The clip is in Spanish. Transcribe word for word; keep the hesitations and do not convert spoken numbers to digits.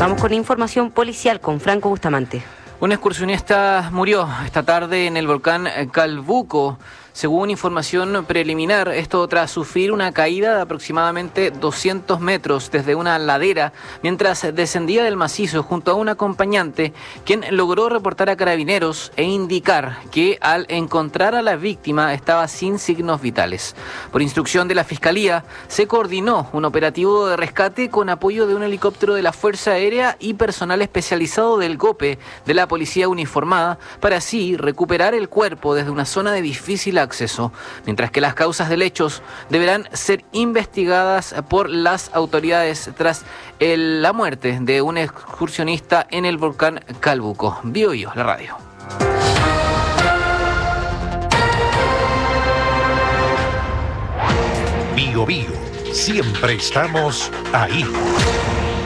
Vamos con información policial con Franco Bustamante. Un excursionista murió esta tarde en el volcán Calbuco. Según información preliminar, esto tras sufrir una caída de aproximadamente doscientos metros desde una ladera mientras descendía del macizo junto a un acompañante, quien logró reportar a carabineros e indicar que al encontrar a la víctima estaba sin signos vitales. Por instrucción de la Fiscalía, se coordinó un operativo de rescate con apoyo de un helicóptero de la Fuerza Aérea y personal especializado del GOPE de la Policía Uniformada para así recuperar el cuerpo desde una zona de difícil acceso, mientras que las causas del hecho deberán ser investigadas por las autoridades tras el, la muerte de un excursionista en el volcán Calbuco. BioBio, la radio. BioBio, siempre estamos ahí.